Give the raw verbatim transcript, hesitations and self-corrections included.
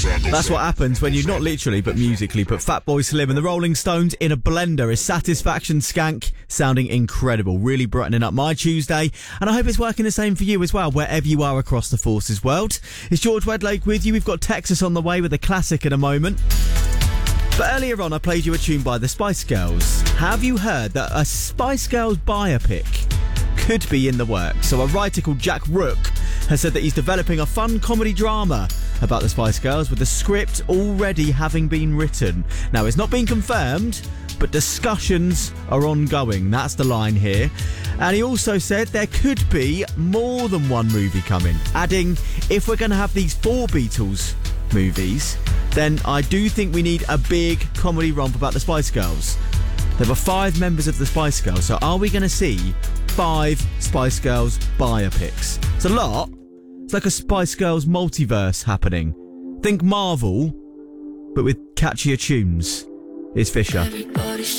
That's what happens when you not literally but musically put Fatboy Slim and the Rolling Stones in a blender. Is Satisfaction Skank, sounding incredible, really brightening up my Tuesday, and I hope it's working the same for you as well, wherever you are across the Forces world. It's George Wedlake with you. We've got Texas on the way with a classic in a moment. But earlier on I played you a tune by the Spice Girls. Have you heard that a Spice Girls biopic could be in the works? So a writer called Jack Rook has said that he's developing a fun comedy drama about the Spice Girls, with the script already having been written. Now, it's not been confirmed, but discussions are ongoing. That's the line here. And he also said there could be more than one movie coming, adding, if we're going to have these four Beatles movies, then I do think we need a big comedy romp about the Spice Girls. There were five members of the Spice Girls, so are we going to see five Spice Girls biopics? It's a lot. It's like a Spice Girls multiverse happening. Think Marvel, but with catchier tunes. Here's Fisher. Everybody's